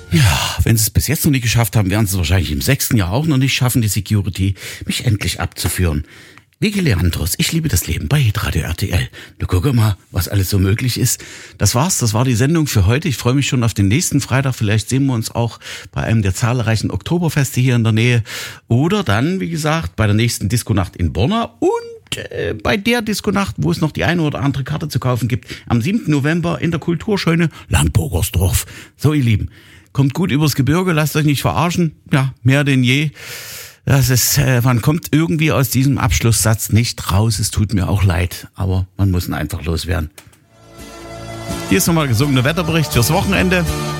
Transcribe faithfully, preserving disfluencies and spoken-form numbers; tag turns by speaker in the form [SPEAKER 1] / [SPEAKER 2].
[SPEAKER 1] Ja, wenn sie es bis jetzt noch nicht geschafft haben, werden sie es wahrscheinlich im sechsten Jahr auch noch nicht schaffen, die Security, mich endlich abzuführen. Wege Leandros, ich liebe das Leben bei Hitradio R T L. Du gucke mal, was alles so möglich ist. Das war's, das war die Sendung für heute. Ich freue mich schon auf den nächsten Freitag. Vielleicht sehen wir uns auch bei einem der zahlreichen Oktoberfeste hier in der Nähe. Oder dann, wie gesagt, bei der nächsten Disco-Nacht in Borna und äh, bei der Disco-Nacht, wo es noch die eine oder andere Karte zu kaufen gibt, am siebten November in der Kulturscheune Landburgersdorf. So, ihr Lieben, kommt gut übers Gebirge, lasst euch nicht verarschen. Ja, mehr denn je. Das ist, äh, man kommt irgendwie aus diesem Abschlusssatz nicht raus. Es tut mir auch leid, aber man muss ihn einfach loswerden. Hier ist nochmal der gesungene Wetterbericht fürs Wochenende.